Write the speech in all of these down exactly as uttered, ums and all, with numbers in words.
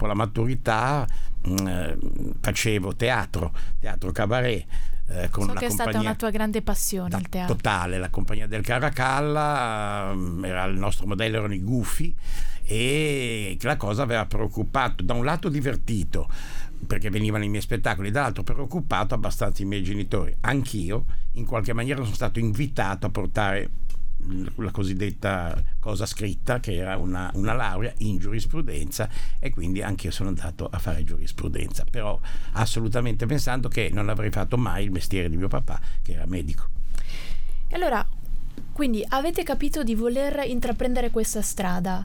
la maturità mh, facevo teatro, teatro cabaret. Eh, con so la che è compagnia, stata una tua grande passione, il teatro. Totale, la compagnia del Caracalla, era il nostro modello, erano i Gufi, e la cosa aveva preoccupato, da un lato divertito perché venivano i miei spettacoli, dall'altro preoccupato abbastanza i miei genitori. Anch'io in qualche maniera sono stato invitato a portare la cosiddetta cosa scritta, che era una, una laurea in giurisprudenza, e quindi anche io sono andato a fare giurisprudenza, però assolutamente pensando che non avrei fatto mai il mestiere di mio papà, che era medico. E allora, quindi avete capito di voler intraprendere questa strada,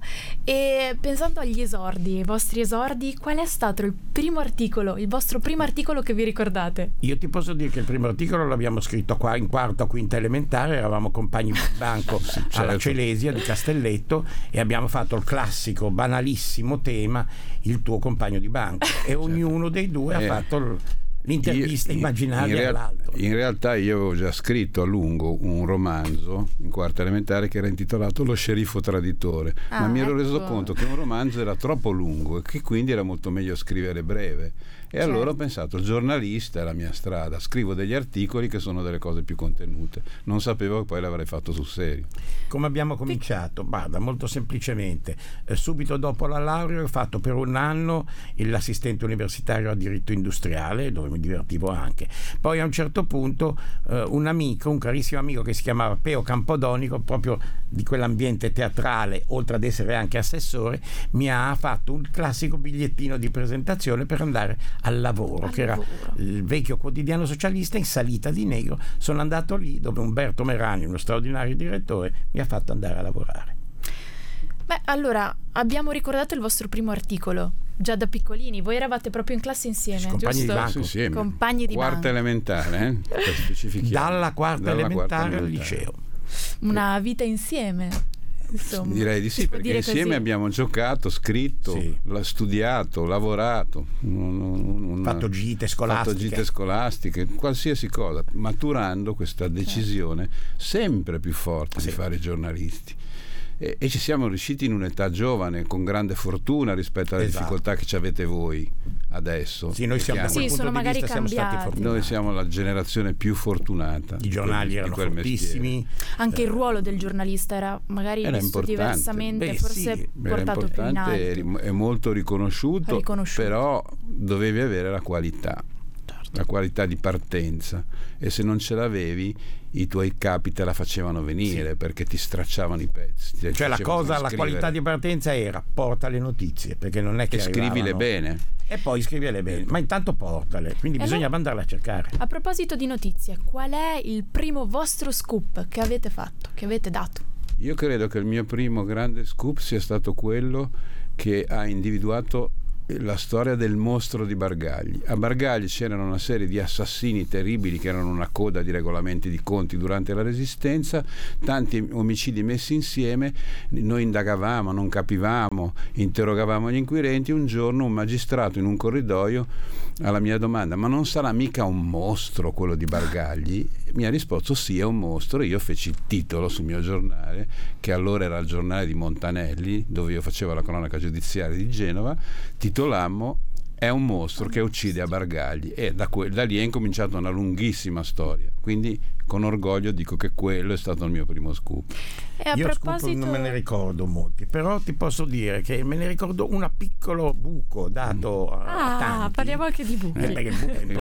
e pensando agli esordi, ai vostri esordi, qual è stato il primo articolo, il vostro primo articolo che vi ricordate? Io ti posso dire che il primo articolo l'abbiamo scritto qua in quarta o quinta elementare, eravamo compagni di banco certo. alla Celesia di Castelletto, e abbiamo fatto il classico banalissimo tema, il tuo compagno di banco, e ognuno dei due eh. ha fatto il l'intervista Io, immaginaria in, real, all'altro. In realtà io avevo già scritto a lungo un romanzo in quarta elementare che era intitolato Lo sceriffo traditore, ah, ma mi ero ecco. reso conto che un romanzo era troppo lungo e che quindi era molto meglio scrivere breve, e certo. allora ho pensato, il giornalista è la mia strada, scrivo degli articoli che sono delle cose più contenute. Non sapevo che poi l'avrei fatto sul serio. Come abbiamo cominciato? Guarda, molto semplicemente, eh, subito dopo la laurea ho fatto per un anno l'assistente universitario a diritto industriale, dove mi divertivo anche. Poi a un certo punto eh, un amico, un carissimo amico che si chiamava Peo Campodonico, proprio di quell'ambiente teatrale, oltre ad essere anche assessore, mi ha fatto un classico bigliettino di presentazione per andare al lavoro, al che lavoro. era il vecchio quotidiano socialista in salita di Negro. Sono andato lì dove Umberto Merani, uno straordinario direttore, mi ha fatto andare a lavorare. Beh, allora, abbiamo ricordato il vostro primo articolo, già da piccolini, voi eravate proprio in classe insieme, Compagni giusto? di banco. Insieme. Compagni di quarta banco. elementare, eh? Per specifichiamo. Dalla quarta Dalla elementare quarta al elementare. liceo. Una vita insieme. Insomma, direi di sì, si può perché dire insieme così. abbiamo giocato, scritto, Sì. l'ha studiato, lavorato, un, un, un, Fatto gite scolastiche. fatto gite scolastiche, qualsiasi cosa, maturando questa decisione sempre più forte Sì. di fare i giornalisti. E, e ci siamo riusciti in un'età giovane, con grande fortuna rispetto alle Esatto. difficoltà che ci avete voi adesso. Sì, noi siamo, da Perché quel Sì, punto sono di magari vista siamo stati cambiati. fortunati. noi siamo la generazione più fortunata. I giornali di quel- erano di quel fortissimi. mestiere. Anche il Eh, ruolo del giornalista era magari Era visto importante. diversamente, Beh, forse sì, Era portato più in importante, alto. è molto riconosciuto, Riconosciuto. però dovevi avere la qualità, la qualità di partenza, e se non ce l'avevi i tuoi capi te la facevano venire, Sì. perché ti stracciavano i pezzi, ti Cioè la facevano cosa, la scrivere. qualità di partenza era porta le notizie, perché non è che e scrivile arrivavano- bene. e poi scrivile bene, ma intanto portale, quindi E bisognava no- andarle a cercare. A proposito di notizie, qual è il primo vostro scoop che avete fatto, che avete dato? Io credo che il mio primo grande scoop sia stato quello che ha individuato la storia del mostro di Bargagli. A Bargagli c'erano una serie di assassini terribili che erano una coda di regolamenti di conti durante la Resistenza, tanti omicidi messi insieme, noi indagavamo, non capivamo, interrogavamo gli inquirenti. Un giorno un magistrato in un corridoio alla mia domanda: ma non sarà mica un mostro quello di Bargagli? Mi ha risposto: sì, è un mostro. Io feci il titolo sul mio giornale, che allora era il giornale di Montanelli, dove io facevo la cronaca giudiziaria di Genova. Titolammo "È un mostro che uccide a Bargagli", e da, que- da lì è incominciata una lunghissima storia. Quindi con orgoglio dico che quello è stato il mio primo scoop. E a Io proposito scoop non me ne ricordo molti, però ti posso dire che me ne ricordo un piccolo buco dato a Ah, tanti. parliamo anche di buchi. Eh, perché il buco è importante.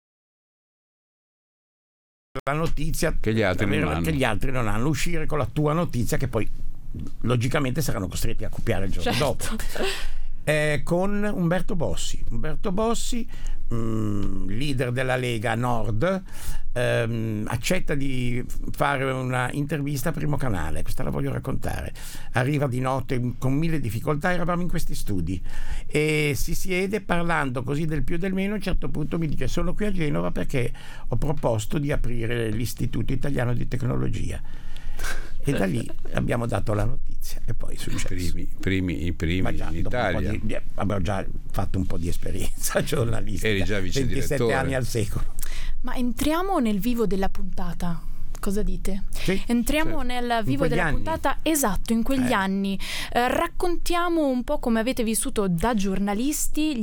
La notizia Che gli altri non hanno. che gli altri non hanno, uscire con la tua notizia, che poi logicamente saranno costretti a copiare il giorno Certo. dopo. Eh, con Umberto Bossi. Umberto Bossi, mh, leader della Lega Nord, ehm, accetta di fare una intervista a Primo Canale. Questa la voglio raccontare. Arriva di notte con mille difficoltà, eravamo in questi studi, e si siede parlando così del più e del meno. A un certo punto mi dice: sono qui a Genova perché ho proposto di aprire l'Istituto Italiano di Tecnologia. E da lì abbiamo dato la notizia, e poi è I successo. primi, primi, i primi Ma già, in dopo un po' Italia. di- di- avevo già fatto un po' di esperienza giornalistica. Eri già vice ventisette direttore. anni al secolo. Ma entriamo nel vivo della puntata. Cosa dite? Sì. Entriamo Sì. nel vivo quegli della anni. puntata, esatto, in quegli Eh. anni. Eh, raccontiamo un po' come avete vissuto da giornalisti